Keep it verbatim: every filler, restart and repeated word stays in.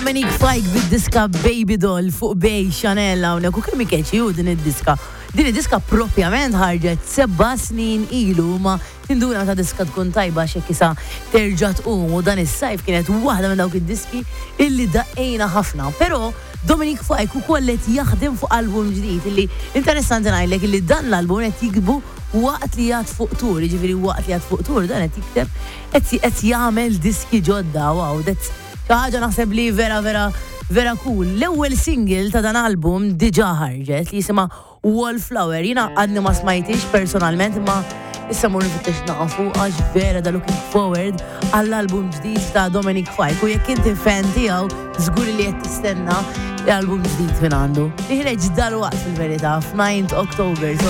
Dominic Fike bid-diska Baby Doll fuq Bej Chanel hawnhekk u kemm ikeċi hu din id-diska. Din id-diska propjament ħarġet seba' snin ilu ma tinduna ta' diska tkun tajba x'hekk isa terġa' tqum u dan is-sajf kienet waħda minn dawk id-diski illi daqqejna ħafna. Però Dominic Fike ukoll qed jaħdem fuq album ġdid illi interessanti ngħidlek illi dan l-album qed jikbu waqt li jgħat fuq tur, ġifieri waqt li jgħat fuq tur dan qed jikteb qed jagħmel diski ġodda, wow, that's ħaġa naħseb li vera vera vera cool. L-ewwel single ta' dan album diġà ħarġet li jisimha Wallflower. Jiena għadni ma smajtix personalment ma issa mur nifittex nafu għax vera da looking forward għall-album ġdid ta' Dominic Fike u jekk inti fan tiegħu żgur li qed tistenna l-album ġdid minn għandu. Iħreġ dal-waqt fil-verità f'ninth October.